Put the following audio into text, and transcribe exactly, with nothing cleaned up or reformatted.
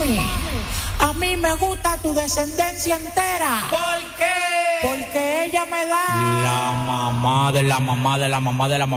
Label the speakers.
Speaker 1: A mí me gusta tu descendencia entera.
Speaker 2: ¿Por qué?
Speaker 1: Porque ella me da
Speaker 2: la mamá de la mamá de la mamá de la mamá.